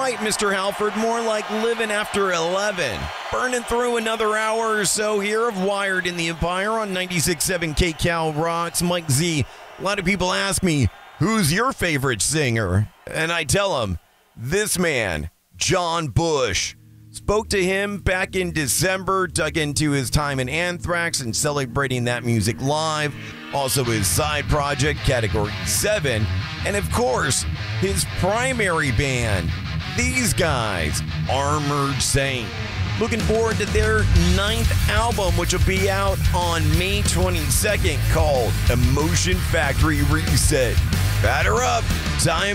quite, Mr. Halford. More like living after 11. Burning through another hour or so here of Wired in the Empire on 96.7 KCal Rocks. Mike Z. A lot of people ask me, who's your favorite singer? And I tell them, this man, John Bush. Spoke to him back in December, dug into his time in Anthrax and celebrating that music live. Also his side project, Category 7. And of course, his primary band, these guys, Armored Saint. Looking forward to their 9th album, which will be out on May 22nd, called Emotion Factory Reset. Batter up. Time